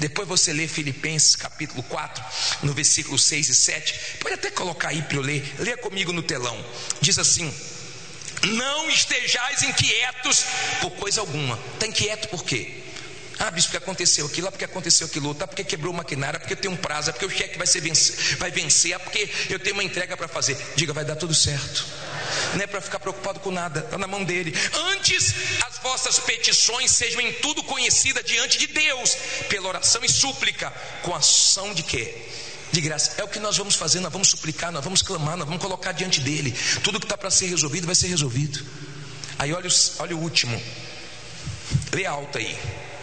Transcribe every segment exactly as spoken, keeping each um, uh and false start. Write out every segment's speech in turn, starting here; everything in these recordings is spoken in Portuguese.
Depois você lê Filipenses capítulo quatro, no versículo seis e sete. Pode até colocar aí para eu ler. Leia comigo no telão. Diz assim: não estejais inquietos por coisa alguma. Está inquieto por quê? Ah, bispo, porque aconteceu aquilo, ah, porque aconteceu aquilo outro, ah, porque quebrou o maquinário, ah, porque eu tenho um prazo, ah, porque o cheque vai, ser vencer, vai vencer, ah, porque eu tenho uma entrega para fazer. Diga, vai dar tudo certo. Não é para ficar preocupado com nada, está na mão dele. Antes, as vossas petições sejam em tudo conhecidas diante de Deus, pela oração e súplica, com ação de quê? De graça. É o que nós vamos fazer, nós vamos suplicar, nós vamos clamar, nós vamos colocar diante dele. Tudo que está para ser resolvido vai ser resolvido. Aí olha, os, olha o último. Lê alto aí.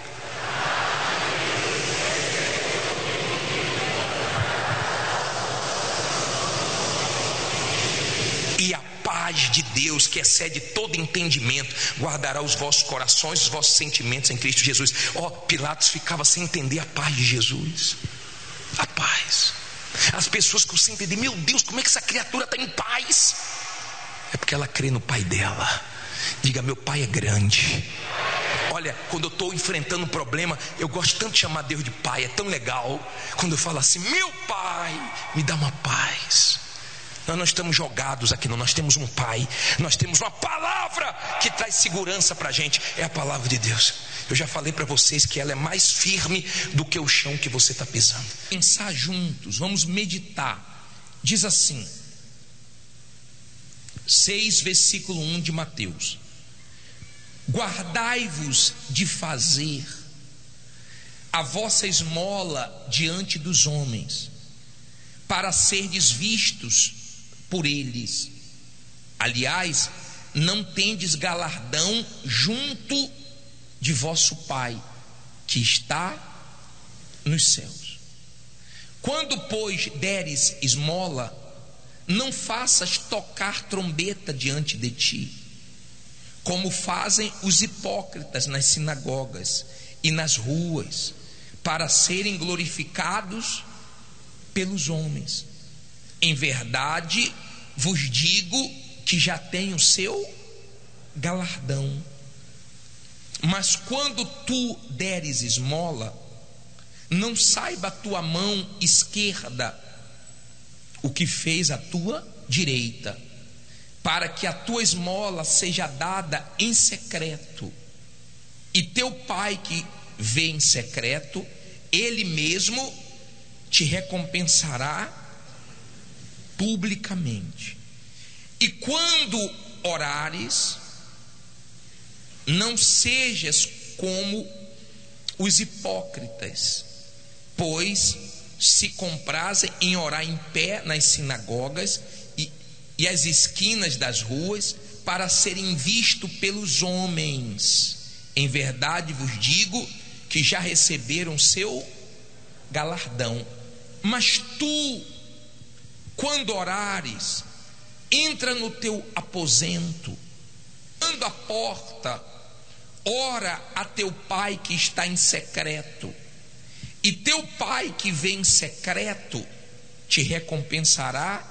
E a paz de Deus, que excede todo entendimento, guardará os vossos corações, os vossos sentimentos em Cristo Jesus. Ó, oh, Pilatos ficava sem entender a paz de Jesus. A paz. As pessoas que sem entender, meu Deus, como é que essa criatura está em paz? É porque ela crê no Pai dela. Diga, meu Pai é grande. Olha, quando eu estou enfrentando um problema, eu gosto tanto de chamar Deus de Pai. É tão legal quando eu falo assim: meu Pai, me dá uma paz. Nós não estamos jogados aqui não, nós temos um Pai, nós temos uma palavra que traz segurança para a gente, é a palavra de Deus. Eu já falei para vocês que ela é mais firme do que o chão que você está pisando. Pensar juntos, vamos meditar. Diz assim, seis versículo um de Mateus: guardai-vos de fazer a vossa esmola diante dos homens, para serdes vistos por eles. Aliás, não tendes galardão junto de vosso Pai que está nos céus. Quando, pois, deres esmola, não faças tocar trombeta diante de ti, como fazem os hipócritas nas sinagogas e nas ruas, para serem glorificados pelos homens. Em verdade vos digo que já tem o seu galardão. Mas quando tu deres esmola, não saiba a tua mão esquerda o que fez a tua direita, para que a tua esmola seja dada em secreto, e teu Pai que vê em secreto, ele mesmo te recompensará publicamente. E quando orares, não sejas como os hipócritas, pois se comprazem em orar em pé nas sinagogas e, e as esquinas das ruas, para serem vistos pelos homens. Em verdade vos digo que já receberam seu galardão. Mas tu, quando orares, entra no teu aposento, anda à porta, ora a teu Pai que está em secreto, e teu Pai que vê em secreto te recompensará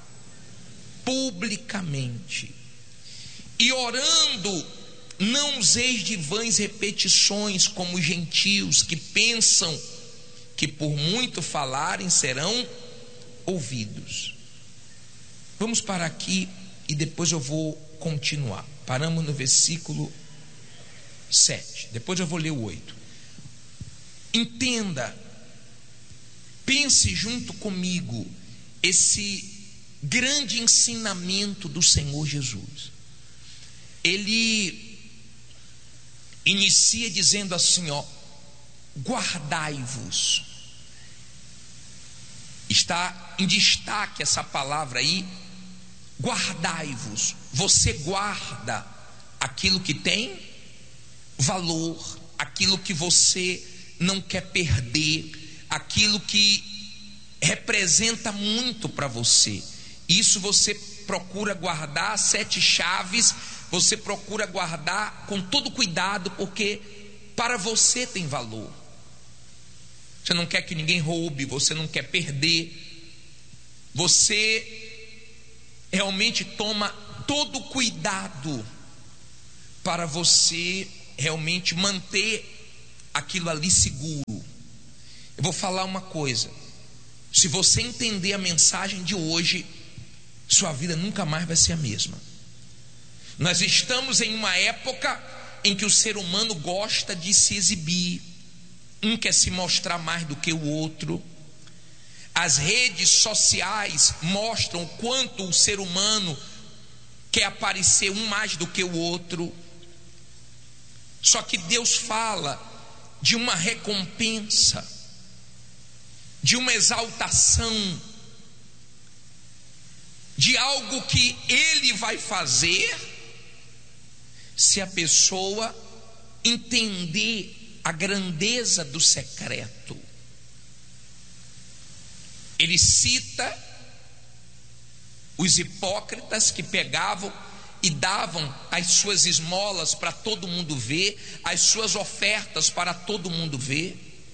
publicamente. E orando, não useis de vãs repetições como os gentios, que pensam que por muito falarem serão ouvidos. Vamos parar aqui e depois eu vou continuar. Paramos no versículo sete, depois eu vou ler o oito. Entenda, pense junto comigo esse grande ensinamento do Senhor Jesus. Ele inicia dizendo assim, ó: guardai-vos. Está em destaque essa palavra aí, guardai-vos. Você guarda aquilo que tem valor, aquilo que você não quer perder, aquilo que representa muito para você. Isso você procura guardar, sete chaves, você procura guardar com todo cuidado, porque para você tem valor. Você não quer que ninguém roube, você não quer perder, você realmente toma todo cuidado para você realmente manter aquilo ali seguro. vou falar uma coisa: se você entender a mensagem de hoje, sua vida nunca mais vai ser a mesma. Nós estamos em uma época em que o ser humano gosta de se exibir. Um quer se mostrar mais do que o outro. As redes sociais mostram o quanto o ser humano quer aparecer um mais do que o outro. Só que Deus fala de uma recompensa, de uma exaltação, de algo que Ele vai fazer se a pessoa entender a grandeza do secreto. Ele cita os hipócritas que pegavam e davam as suas esmolas para todo mundo ver, as suas ofertas para todo mundo ver.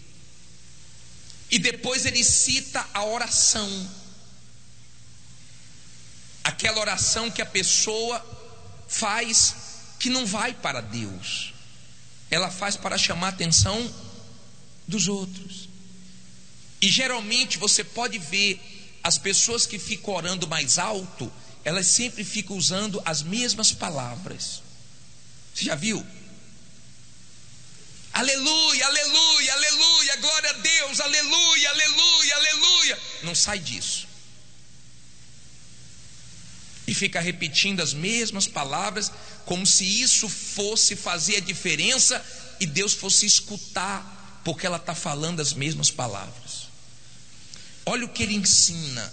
E depois ele cita a oração, aquela oração que a pessoa faz que não vai para Deus, ela faz para chamar a atenção dos outros. E geralmente você pode ver as pessoas que ficam orando mais alto, elas sempre ficam usando as mesmas palavras. Você já viu? Aleluia, aleluia, aleluia, glória a Deus, aleluia, aleluia, aleluia. Não sai disso. E fica repetindo as mesmas palavras, como se isso fosse fazer a diferença e Deus fosse escutar, porque ela está falando as mesmas palavras. Olha o que ele ensina: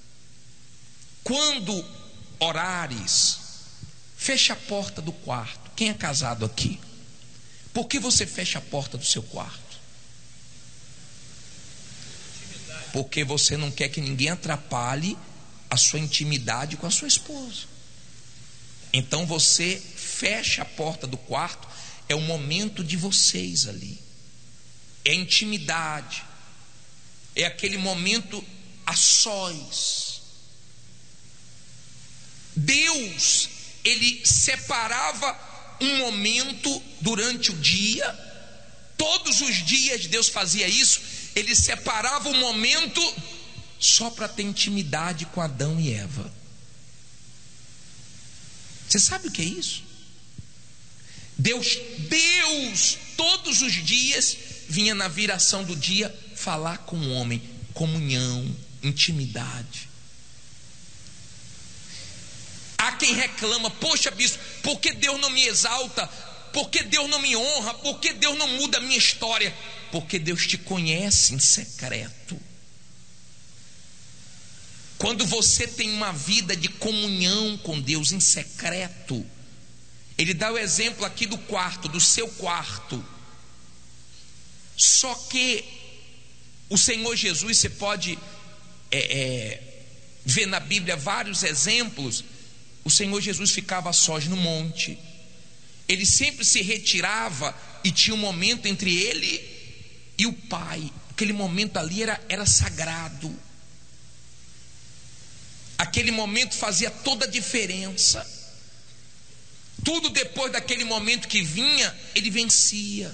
quando orares, fecha a porta do quarto. Quem é casado aqui? Por que você fecha a porta do seu quarto? Porque você não quer que ninguém atrapalhe a sua intimidade com a sua esposa. Então você fecha a porta do quarto. É o momento de vocês ali, é intimidade, é aquele momento a sós. Deus, ele separava um momento durante o dia. Todos os dias Deus fazia isso. Ele separava um momento só para ter intimidade com Adão e Eva. Você sabe o que é isso? Deus, Deus, todos os dias vinha na viração do dia falar com o homem, comunhão, intimidade. Há quem reclama: poxa bispo, por que Deus não me exalta? Por que Deus não me honra? Por que Deus não muda a minha história? Porque Deus te conhece em secreto. Quando você tem uma vida de comunhão com Deus em secreto, ele dá o exemplo aqui do quarto, do seu quarto. Só que o Senhor Jesus, você pode é, é, ver na Bíblia vários exemplos. O Senhor Jesus ficava sós no monte. Ele sempre se retirava e tinha um momento entre ele e o Pai. Aquele momento ali era, era sagrado. Aquele momento fazia toda a diferença. Tudo depois daquele momento que vinha, ele vencia.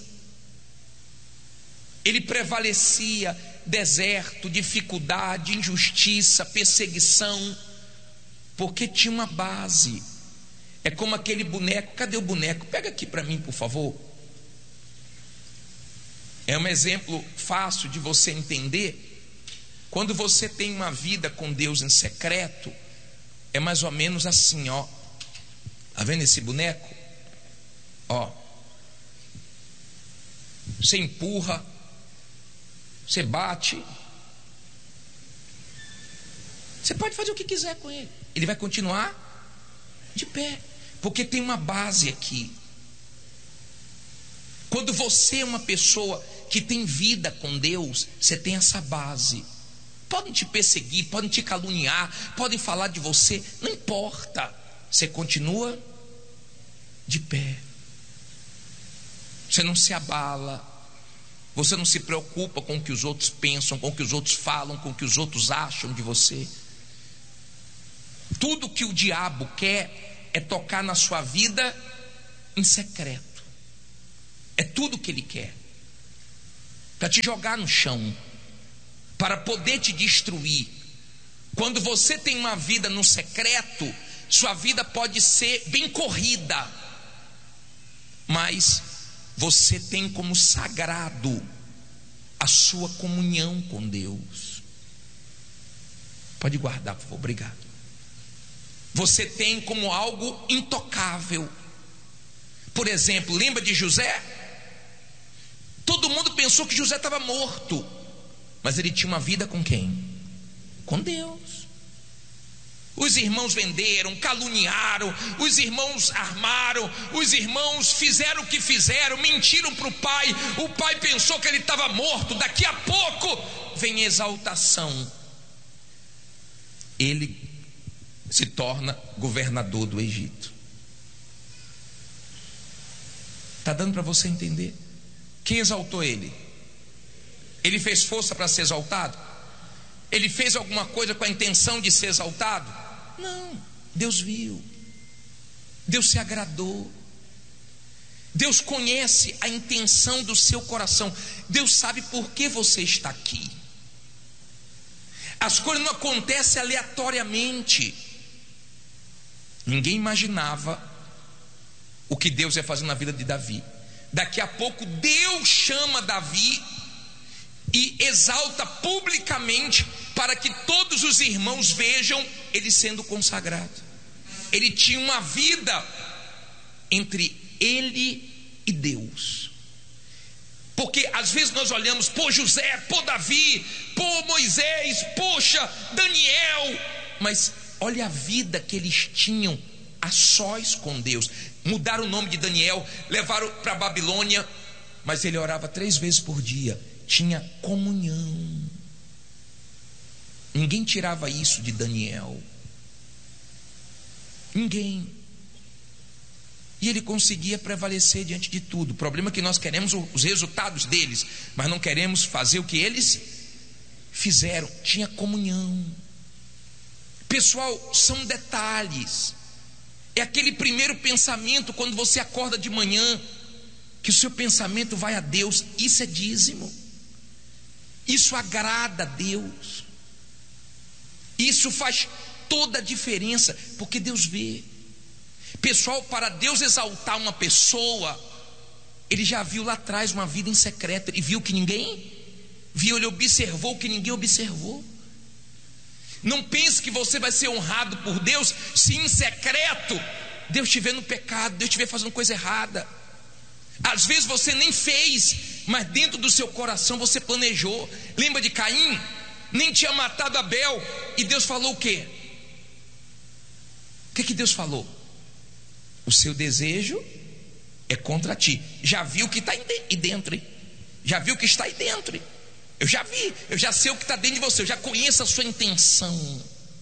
Ele prevalecia. Deserto, dificuldade, injustiça, perseguição, porque tinha uma base. É como aquele boneco. Cadê o boneco? Pega aqui para mim, por favor. É um exemplo fácil de você entender. Quando você tem uma vida com Deus em secreto, é mais ou menos assim, ó. Tá vendo esse boneco? Ó. Você empurra, você bate, você pode fazer o que quiser com ele, ele vai continuar de pé, porque tem uma base aqui. Quando você é uma pessoa que tem vida com Deus, você tem essa base. Podem te perseguir, podem te caluniar, podem falar de você, não importa, você continua de pé. Você não se abala, você não se preocupa com o que os outros pensam, com o que os outros falam, com o que os outros acham de você. Tudo que o diabo quer é tocar na sua vida em secreto. É tudo que ele quer, para te jogar no chão, para poder te destruir. Quando você tem uma vida no secreto, sua vida pode ser bem corrida, mas você tem como sagrado a sua comunhão com Deus. Pode guardar, por favor, obrigado. Você tem como algo intocável. Por exemplo, lembra de José? Todo mundo pensou que José estava morto, mas ele tinha uma vida com quem? Com Deus. Os irmãos venderam, caluniaram, os irmãos armaram, os irmãos fizeram o que fizeram, mentiram para o pai. O pai pensou que ele estava morto. Daqui a pouco vem exaltação. Ele se torna governador do Egito. Está dando para você entender? Quem exaltou ele? Ele fez força para ser exaltado? Ele fez alguma coisa com a intenção de ser exaltado? Não. Deus viu. Deus se agradou. Deus conhece a intenção do seu coração. Deus sabe por que você está aqui. As coisas não acontecem aleatoriamente. Ninguém imaginava o que Deus ia fazer na vida de Davi. Daqui a pouco Deus chama Davi e exalta publicamente, para que todos os irmãos vejam ele sendo consagrado. Ele tinha uma vida entre ele e Deus. Porque às vezes nós olhamos, pô José, pô Davi, pô Moisés, poxa Daniel, mas olha a vida que eles tinham a sós com Deus. Mudaram o nome de Daniel, levaram para a Babilônia, mas ele orava três vezes por dia, tinha comunhão. Ninguém tirava isso de Daniel, ninguém. E ele conseguia prevalecer diante de tudo. O problema é que nós queremos os resultados deles, mas não queremos fazer o que eles fizeram. Tinha comunhão. Pessoal, são detalhes. É aquele primeiro pensamento quando você acorda de manhã, que o seu pensamento vai a Deus. Isso é dízimo. Isso agrada a Deus. Isso faz toda a diferença, porque Deus vê. Pessoal, para Deus exaltar uma pessoa, ele já viu lá atrás uma vida em secreto. Ele viu que ninguém viu, ele observou o que ninguém observou. Não pense que você vai ser honrado por Deus se em secreto Deus estiver no pecado, Deus estiver fazendo coisa errada. Às vezes você nem fez, mas dentro do seu coração você planejou. Lembra de Caim? Nem tinha matado Abel, e Deus falou o quê? O que que Deus falou? O seu desejo é contra ti. Já viu o que está aí dentro, hein? Já viu o que está aí dentro, hein? Eu já vi, eu já sei o que está dentro de você, eu já conheço a sua intenção.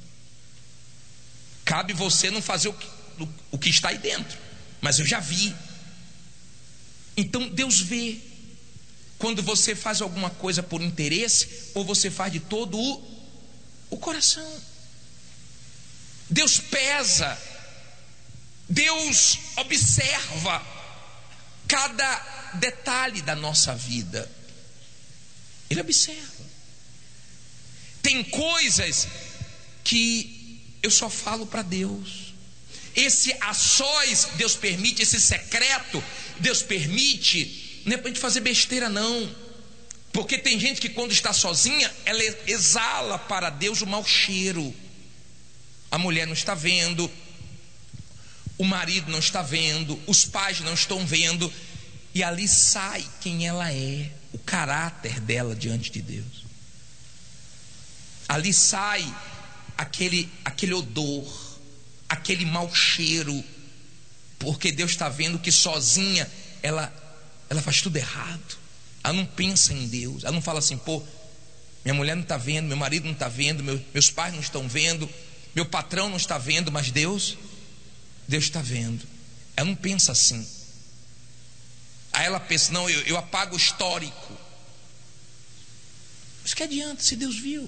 Cabe você não fazer o que, o, o que está aí dentro, mas eu já vi. Então Deus vê quando você faz alguma coisa por interesse, ou você faz de todo o, o coração. Deus pesa, Deus observa cada detalhe da nossa vida. Ele observa. Tem coisas que eu só falo para Deus. Esse a sós Deus permite, esse secreto Deus permite. Não é para a gente fazer besteira não. Porque tem gente que quando está sozinha, ela exala para Deus o mau cheiro. A mulher não está vendo, o marido não está vendo, os pais não estão vendo, e ali sai quem ela é, o caráter dela diante de Deus. Ali sai aquele, aquele odor, aquele mau cheiro, porque Deus está vendo que sozinha ela, ela faz tudo errado. Ela não pensa em Deus, ela não fala assim, pô, minha mulher não está vendo, meu marido não está vendo, meu, meus pais não estão vendo, meu patrão não está vendo, mas Deus, Deus está vendo. Ela não pensa assim. Aí ela pensa, não, eu, eu apago o histórico. Mas que adianta se Deus viu?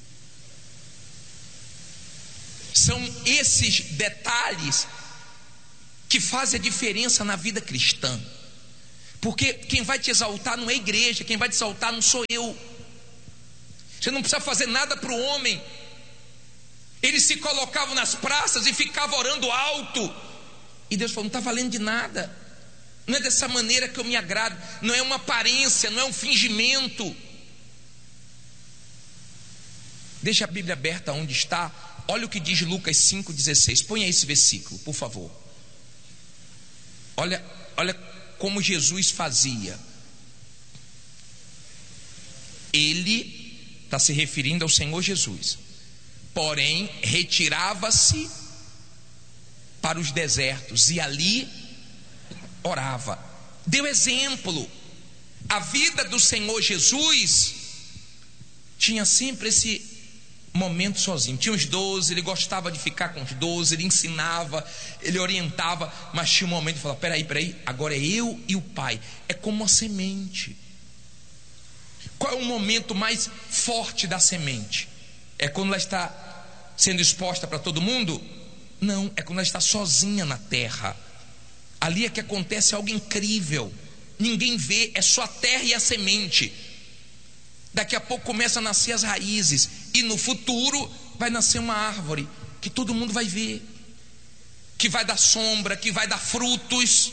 São esses detalhes que fazem a diferença na vida cristã. Porque quem vai te exaltar não é a igreja, quem vai te exaltar não sou eu. Você não precisa fazer nada para o homem. Eles se colocavam nas praças e ficavam orando alto. E Deus falou: não está valendo de nada. Não é dessa maneira que eu me agrado. Não é uma aparência, não é um fingimento. Deixa a Bíblia aberta onde está. Olha o que diz Lucas cinco dezesseis. Ponha esse versículo, por favor. Olha, olha como Jesus fazia. Ele está se referindo ao Senhor Jesus. Porém, retirava-se para os desertos e ali orava. Deu exemplo. A vida do Senhor Jesus tinha sempre esse momento sozinho. Tinha os doze, ele gostava de ficar com os doze, ele ensinava, ele orientava, mas tinha um momento de falar: peraí, peraí, agora é eu e o Pai. É como uma semente. Qual é o momento mais forte da semente? É quando ela está sendo exposta para todo mundo? Não, é quando ela está sozinha na terra. Ali é que acontece algo incrível. Ninguém vê, é só a terra e a semente. Daqui a pouco começam a nascer as raízes, e no futuro vai nascer uma árvore que todo mundo vai ver, que vai dar sombra, que vai dar frutos,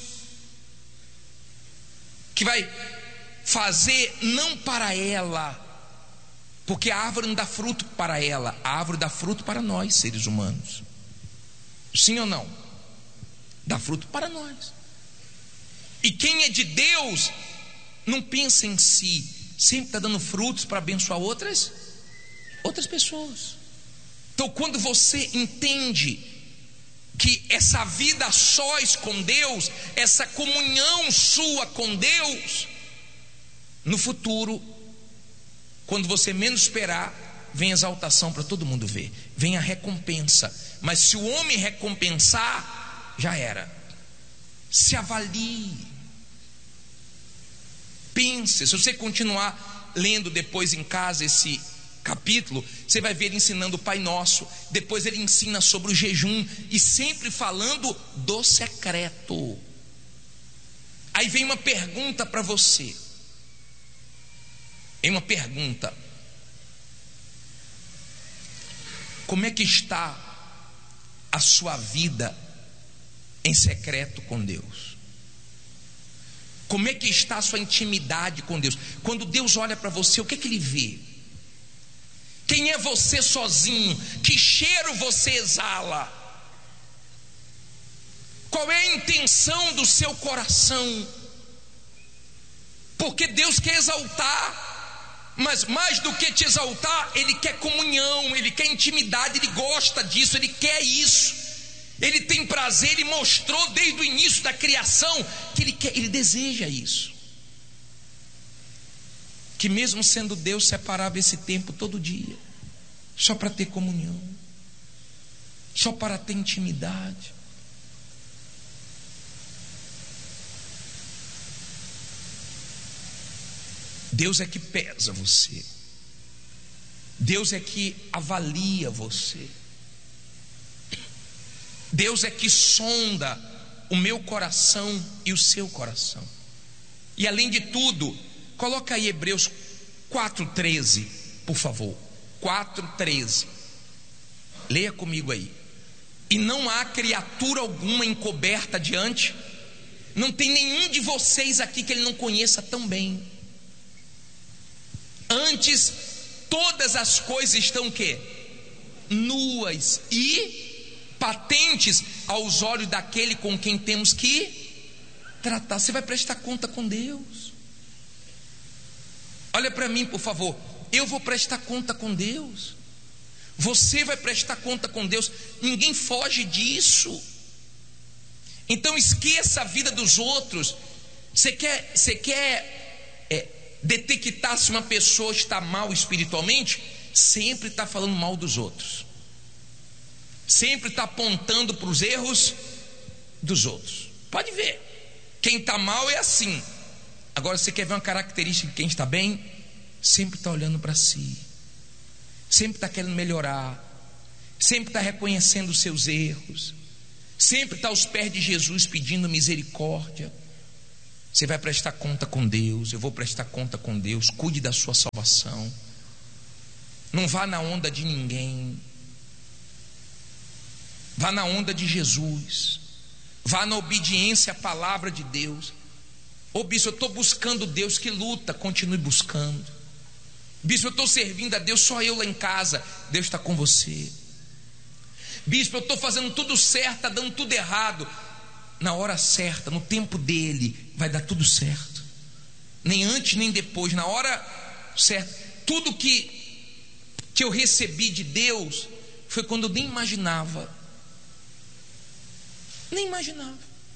que vai fazer não para ela, porque a árvore não dá fruto para ela, a árvore dá fruto para nós, seres humanos. Sim ou não? Dá fruto para nós. E quem é de Deus não pensa em si, sempre está dando frutos para abençoar outras outras pessoas. Então, quando você entende que essa vida a sós com Deus, essa comunhão sua com Deus, no futuro, quando você menos esperar, vem a exaltação para todo mundo ver, vem a recompensa. Mas se o homem recompensar, já era. Se avalie, pense. Se você continuar lendo depois em casa esse capítulo, você vai ver ele ensinando o Pai Nosso. Depois ele ensina sobre o jejum, e sempre falando do secreto. Aí vem uma pergunta para você. Vem uma pergunta: como é que está a sua vida em secreto com Deus? Como é que está a sua intimidade com Deus? Quando Deus olha para você, o que é que Ele vê? Quem é você sozinho? Que cheiro você exala? Qual é a intenção do seu coração? Porque Deus quer exaltar, mas mais do que te exaltar, Ele quer comunhão, Ele quer intimidade, Ele gosta disso, Ele quer isso. Ele tem prazer, Ele mostrou desde o início da criação que Ele quer, Ele deseja isso. Que mesmo sendo Deus, separava esse tempo todo dia, só para ter comunhão, só para ter intimidade. Deus é que pesa você, Deus é que avalia você, Deus é que sonda o meu coração e o seu coração. E além de tudo, coloca aí Hebreus quatro, treze, por favor. quatro, treze. Leia comigo aí. E não há criatura alguma encoberta diante. Não tem nenhum de vocês aqui que Ele não conheça tão bem. Antes, todas as coisas estão o quê? Nuas e patentes aos olhos daquele com quem temos que tratar. Você vai prestar conta com Deus. Olha para mim, por favor. Eu vou prestar conta com Deus. Você vai prestar conta com Deus. Ninguém foge disso. Então esqueça a vida dos outros. Você quer, você quer é, detectar se uma pessoa está mal espiritualmente? Sempre está falando mal dos outros, sempre está apontando para os erros dos outros. Pode ver, quem está mal é assim. Agora, você quer ver uma característica de quem está bem? Sempre está olhando para si, sempre está querendo melhorar, sempre está reconhecendo os seus erros, sempre está aos pés de Jesus pedindo misericórdia. Você vai prestar conta com Deus, eu vou prestar conta com Deus. Cuide da sua salvação. Não vá na onda de ninguém. Vá na onda de Jesus. Vá na obediência à palavra de Deus. Ô bispo, eu estou buscando Deus, que luta, continue buscando. Bispo, eu estou servindo a Deus, só eu lá em casa. Deus está com você. Bispo, eu estou fazendo tudo certo, está dando tudo errado. Na hora certa, no tempo dele, vai dar tudo certo. Nem antes nem depois, na hora certa. Tudo que, que eu recebi de Deus foi quando eu nem imaginava. Nem imaginava.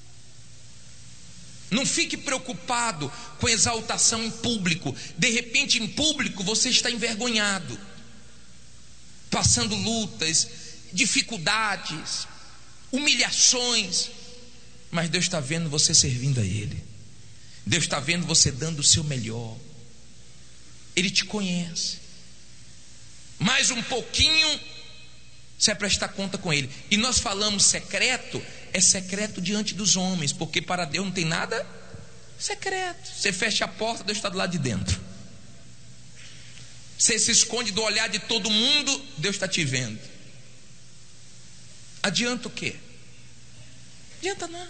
Não fique preocupado com exaltação em público. De repente, em público, você está envergonhado, passando lutas, dificuldades, humilhações. Mas Deus está vendo você servindo a Ele. Deus está vendo você dando o seu melhor. Ele te conhece. Mais um pouquinho, você vai prestar conta com Ele. E nós falamos secreto, é secreto diante dos homens, porque para Deus não tem nada secreto. Você fecha a porta, Deus está do lado de dentro. Você se esconde do olhar de todo mundo, Deus está te vendo. Adianta o quê? Adianta nada.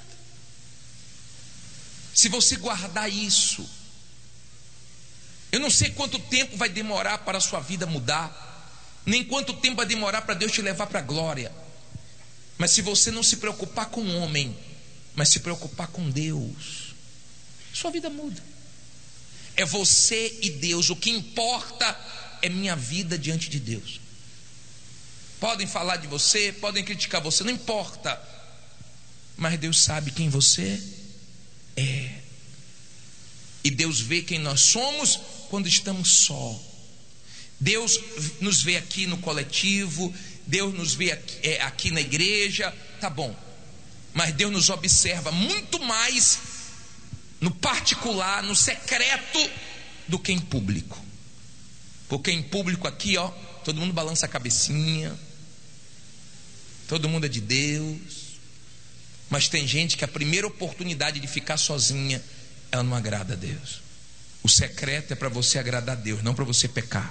Se você guardar isso, eu não sei quanto tempo vai demorar para a sua vida mudar, nem quanto tempo vai demorar para Deus te levar para a glória. Mas se você não se preocupar com o homem, mas se preocupar com Deus, sua vida muda. É você e Deus. O que importa é minha vida diante de Deus. Podem falar de você, podem criticar você, não importa. Mas Deus sabe quem você é. E Deus vê quem nós somos quando estamos só. Deus nos vê aqui no coletivo, Deus nos vê aqui, é, aqui na igreja, tá bom. Mas Deus nos observa muito mais no particular, no secreto, do que em público. Porque em público aqui, ó, todo mundo balança a cabecinha, todo mundo é de Deus. Mas tem gente que a primeira oportunidade de ficar sozinha, ela não agrada a Deus. O secreto é para você agradar a Deus, não para você pecar.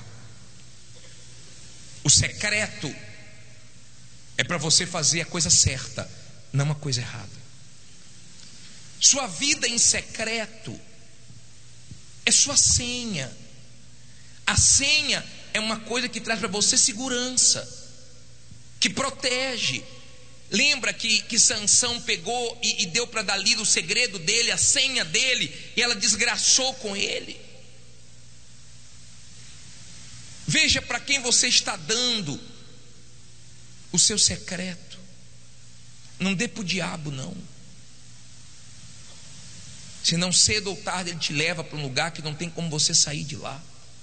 O secreto é para você fazer a coisa certa, não a coisa errada. Sua vida em secreto é sua senha. A senha é uma coisa que traz para você segurança, que protege. Lembra que, que Sansão pegou e, e deu para Dalila o segredo dele, a senha dele, e ela desgraçou com ele. Veja para quem você está dando o seu secreto. Não dê para o diabo, não. Senão cedo ou tarde ele te leva para um lugar que não tem como você sair de lá.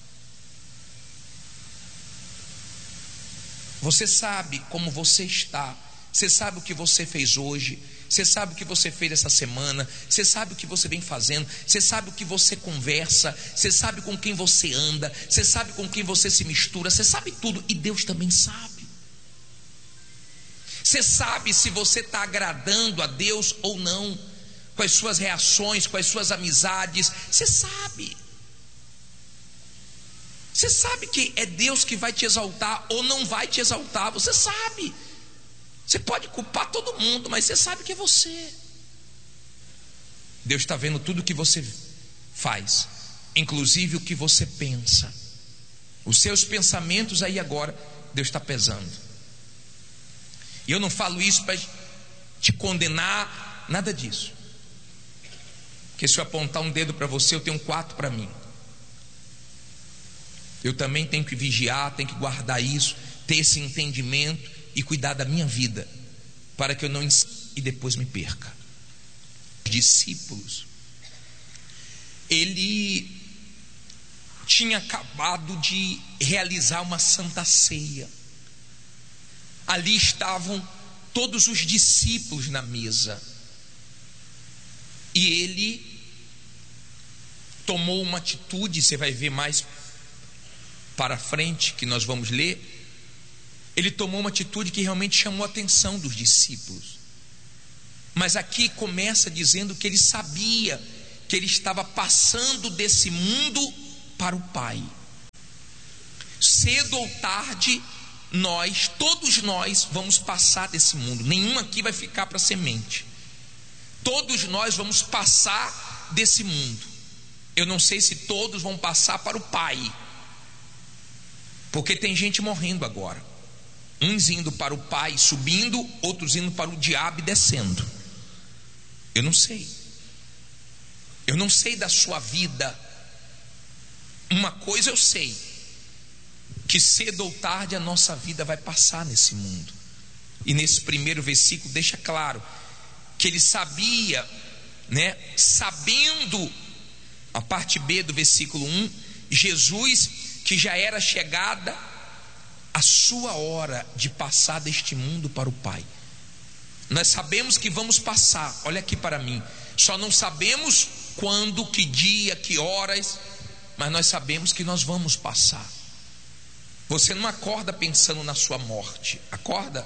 Você sabe como você está. Você sabe o que você fez hoje. Você sabe o que você fez essa semana. Você sabe o que você vem fazendo. Você sabe o que você conversa. Você sabe com quem você anda. Você sabe com quem você se mistura. Você sabe tudo. E Deus também sabe. Você sabe se você está agradando a Deus ou não, com as suas reações, com as suas amizades. Você sabe. Você sabe que é Deus que vai te exaltar ou não vai te exaltar. Você sabe. Você pode culpar todo mundo, mas você sabe que é você. Deus está vendo tudo o que você faz, inclusive o que você pensa. Os seus pensamentos aí agora, Deus está pesando. E eu não falo isso para te condenar, nada disso. Porque se eu apontar um dedo para você, eu tenho quatro para mim. Eu também tenho que vigiar, tenho que guardar isso, ter esse entendimento e cuidar da minha vida, para que eu não e depois me perca. Os discípulos, ele tinha acabado de realizar uma santa ceia. Ali estavam todos os discípulos na mesa, e ele tomou uma atitude. Você vai ver mais para frente que nós vamos ler. Ele tomou uma atitude que realmente chamou a atenção dos discípulos. Mas aqui começa dizendo que ele sabia que ele estava passando desse mundo para o Pai. cedo ou tarde, nós, todos nós, vamos passar desse mundo. Nenhum aqui vai ficar para semente. Todos nós vamos passar desse mundo. Eu não sei se todos vão passar para o Pai, porque tem gente morrendo agora. Uns indo para o Pai, subindo, outros indo para o diabo e descendo. Eu não sei. Eu não sei da sua vida. Uma coisa eu sei, que cedo ou tarde a nossa vida vai passar nesse mundo. E nesse primeiro versículo deixa claro que ele sabia, né, sabendo, a parte B do versículo um, Jesus, que já era chegada a sua hora de passar deste mundo para o Pai. Nós sabemos que vamos passar. Olha aqui para mim, só não sabemos quando, que dia, que horas, mas nós sabemos que nós vamos passar. Você não acorda pensando na sua morte, acorda?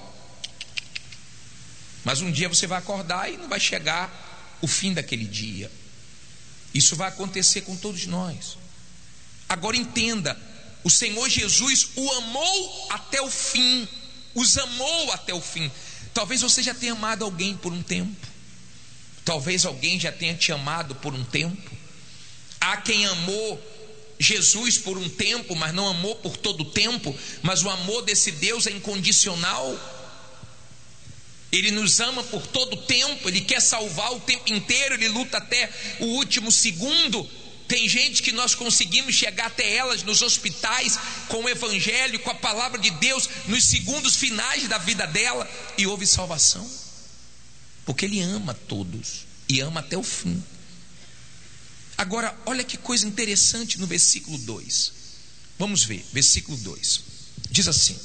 Mas um dia você vai acordar e não vai chegar o fim daquele dia. Isso vai acontecer com todos nós. Agora entenda, o Senhor Jesus o amou até o fim, os amou até o fim. Talvez você já tenha amado alguém por um tempo, talvez alguém já tenha te amado por um tempo. Há quem amou Jesus por um tempo, mas não amou por todo o tempo. Mas o amor desse Deus é incondicional. Ele nos ama por todo o tempo. Ele quer salvar o tempo inteiro. Ele luta até o último segundo. Tem gente que nós conseguimos chegar até elas nos hospitais com o evangelho, com a palavra de Deus, nos segundos finais da vida dela, e houve salvação, porque Ele ama todos e ama até o fim. Agora, olha que coisa interessante no versículo dois. Vamos ver, versículo dois. Diz assim,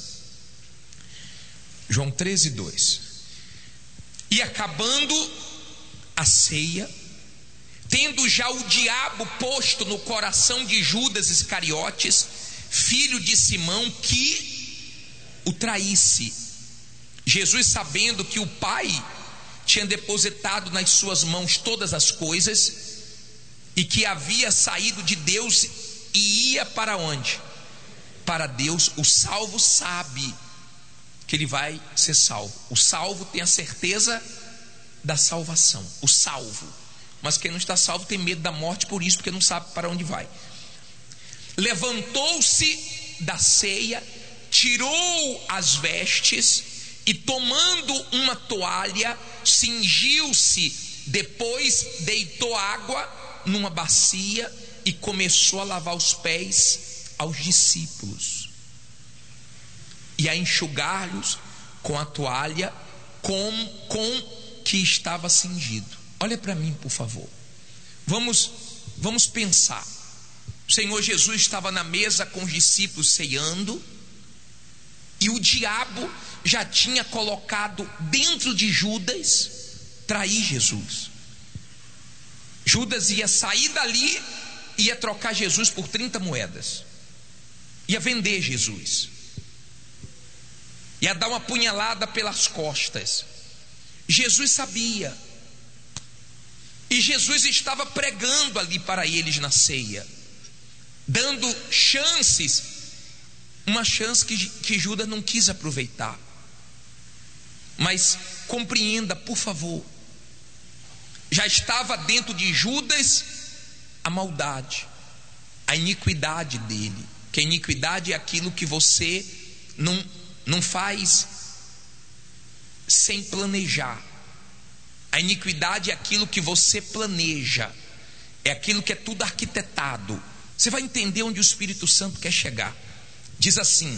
João treze, dois. E acabando a ceia, tendo já o diabo posto no coração de Judas Iscariotes, filho de Simão, que o traísse, Jesus, sabendo que o Pai tinha depositado nas suas mãos todas as coisas, e que havia saído de Deus e ia para onde? Para Deus. O salvo sabe que ele vai ser salvo. O salvo tem a certeza da salvação. O salvo. Mas quem não está salvo tem medo da morte por isso, porque não sabe para onde vai. Levantou-se da ceia, tirou as vestes e, tomando uma toalha, cingiu-se. Depois deitou água numa bacia e começou a lavar os pés aos discípulos e a enxugar-lhes com a toalha com, com que estava cingido. Olha para mim, por favor. Vamos, vamos pensar. O Senhor Jesus estava na mesa com os discípulos ceando, e o diabo já tinha colocado dentro de Judas trair Jesus. Judas ia sair dali, ia trocar Jesus por trinta moedas, ia vender Jesus, ia dar uma punhalada pelas costas. Jesus sabia, e Jesus estava pregando ali para eles na ceia, dando chances, uma chance que, que Judas não quis aproveitar. Mas compreenda, por favor, já estava dentro de Judas a maldade, a iniquidade dele. Que a iniquidade é aquilo que você não, não faz sem planejar. A iniquidade é aquilo que você planeja, é aquilo que é tudo arquitetado. Você vai entender onde o Espírito Santo quer chegar. Diz assim: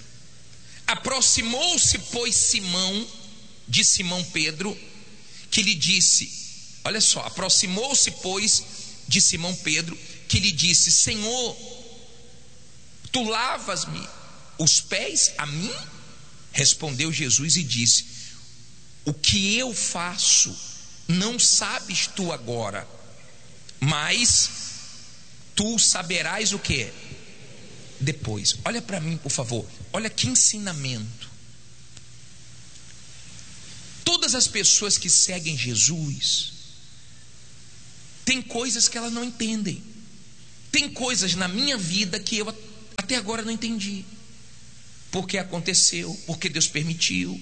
aproximou-se, pois, Simão, de Simão Pedro, que lhe disse, olha só, aproximou-se, pois, de Simão Pedro, que lhe disse: Senhor, tu lavas-me os pés a mim? Respondeu Jesus e disse: o que eu faço não sabes tu agora, mas tu saberás o que? Depois. Olha para mim, por favor. Olha que ensinamento. Todas as pessoas que seguem Jesus tem coisas que elas não entendem. Tem coisas na minha vida que eu até até agora não entendi. Por que aconteceu? Por que Deus permitiu?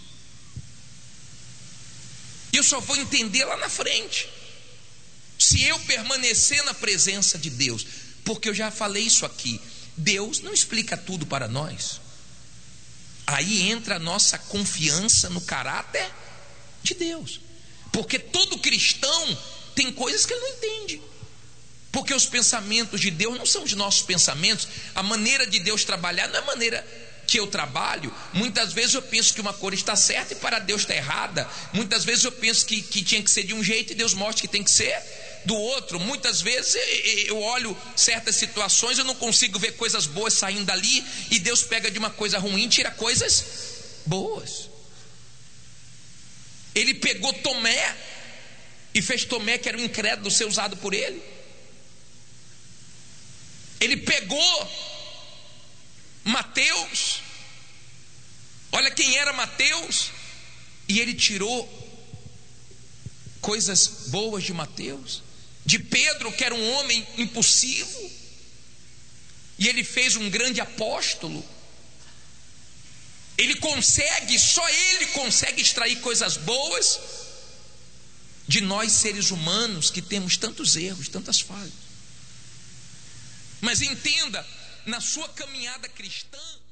E eu só vou entender lá na frente, se eu permanecer na presença de Deus. Porque eu já falei isso aqui, Deus não explica tudo para nós. Aí entra a nossa confiança no caráter de Deus. Porque todo cristão tem coisas que ele não entende. Porque os pensamentos de Deus não são os nossos pensamentos. A maneira de Deus trabalhar não é a maneira que eu trabalho. Muitas vezes eu penso que uma cor está certa e para Deus está errada. Muitas vezes eu penso que, que tinha que ser de um jeito e Deus mostra que tem que ser do outro. Muitas vezes eu olho certas situações, eu não consigo ver coisas boas saindo dali, e Deus pega de uma coisa ruim e tira coisas boas. Ele pegou Tomé e fez Tomé, que era um incrédulo, ser usado por ele. Ele pegou Mateus, olha quem era Mateus, e ele tirou coisas boas de Mateus. De Pedro, que era um homem impulsivo, e ele fez um grande apóstolo. Ele consegue, só ele consegue extrair coisas boas de nós seres humanos que temos tantos erros, tantas falhas. Mas entenda, na sua caminhada cristã,